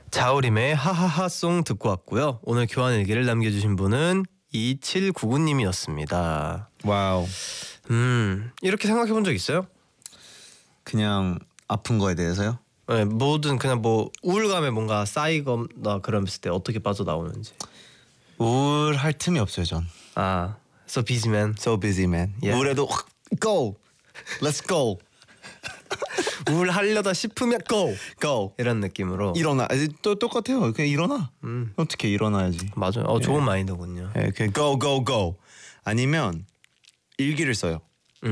자우림의 하하하송 듣고 왔고요. 오늘 교환 일기를 남겨주신 분은 2799님이었습니다. 와우. 이렇게 생각해 본 적 있어요? 그냥 아픈 거에 대해서요? 네, 뭐든 그냥 뭐 우울감에 뭔가 쌓이거나 그랬을 때 어떻게 빠져나오는지. 우울할 틈이 없어요 전. 아, so busy man. So busy man. Yeah. 우울해도 확 go. Let's go. 우울하려다 싶으면 go. Go. 이런 느낌으로. 일어나. 또 똑같아요. 그냥 일어나. 어떻게 일어나야지. 맞아요. 좋은 마인드군요. 네, 그냥 go go go. 아니면 일기를 써요.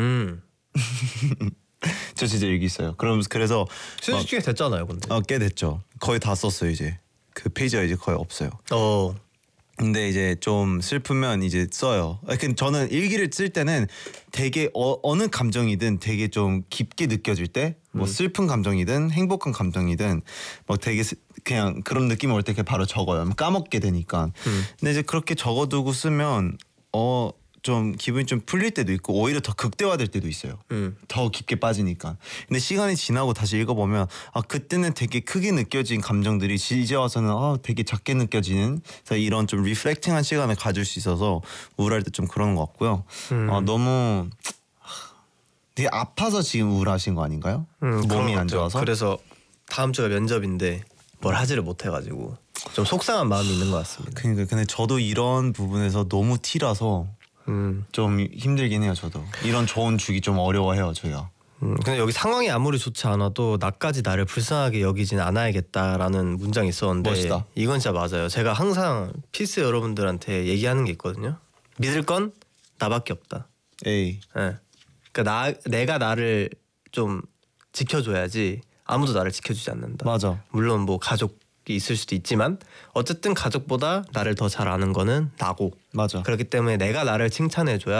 저 진짜 일기 써요. 그래서 수십 개 됐잖아요, 근데. 꽤 됐죠. 거의 다 썼어요 이제. 그 페이지가 이제 거의 없어요. 근데 이제 좀 슬프면 이제 써요. 저는 일기를 쓸 때는 되게 어느 감정이든 되게 좀 깊게 느껴질 때, 뭐 슬픈 감정이든 행복한 감정이든 뭐 되게 그냥 그런 느낌 올 때 그냥 바로 적어요. 까먹게 되니까. 근데 이제 그렇게 적어두고 쓰면 좀 기분이 좀 풀릴 때도 있고 오히려 더 극대화될 때도 있어요. 더 깊게 빠지니까. 근데 시간이 지나고 다시 읽어보면 그때는 되게 크게 느껴진 감정들이 이제 와서는 되게 작게 느껴지는 이런 좀 리플렉팅한 시간을 가질 수 있어서 우울할 때 좀 그러는 것 같고요. 너무 되게 아파서 지금 우울하신 거 아닌가요? 몸이 안 좋아서. 그래서 다음 주가 면접인데 뭘 하지를 못해가지고 좀 속상한 마음이 있는 것 같습니다. 그러니까 근데 저도 이런 부분에서 너무 티라서 좀 힘들긴 해요. 저도 이런 조언 주기 좀 어려워해요 저희가. 근데 여기 상황이 아무리 좋지 않아도 나까지 나를 불쌍하게 여기진 않아야겠다라는 문장이 있었는데 멋있다. 이건 진짜 맞아요. 제가 항상 피스 여러분들한테 얘기하는 게 있거든요. 믿을 건 나밖에 없다. 에이. 네. 그러니까 내가 나를 좀 지켜줘야지 아무도 나를 지켜주지 않는다. 맞아. 물론 뭐 가족이 있을 수도 있지만 어쨌든 가족보다 나를 더 잘 아는 거는 나고. 맞아. 그렇기 때문에 내가 나를 칭찬해줘야